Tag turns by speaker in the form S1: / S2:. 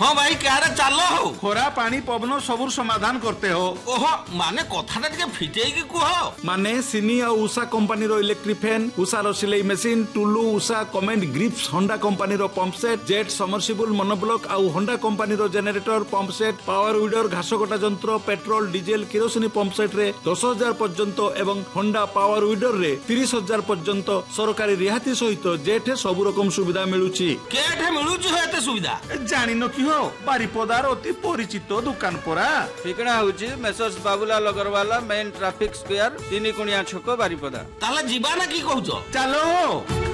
S1: हाँ भाई क्या रे चलो हो
S2: खोरा पानी पवन सबुर समाधान करते हो।
S1: ओहो माने कथाटा टिके फिटेई की कुह
S2: माने सिनी और उषा कंपनी रो इलेक्ट्रिक फैन, उषा रो सिलाई machine, Tullu Usha comment grips, Honda company रो pump set, jet submersible monoblock और होंडा कंपनी रो generator pump set, power weeder घास कटा जंत्र, पेट्रोल डीजेल किरोसिनी पंप सेट रे 10,000 पर्यंत एवं होंडा पावर विडर रे 30,000 पर्यंत सरकारी रिहाती सहित जेठे सब रकम सुविधा मिलुची।
S1: केठे मिलुची हो एते सुविधा
S2: जानि न कि हो बारिपदार अति परिचित दुकान परा।
S3: ठिकना होची messrs Babulal Agrawala main traffic square 3 कुणिया छक बारिपदा।
S1: ताला जीवा ना की कहउछ
S2: चलो।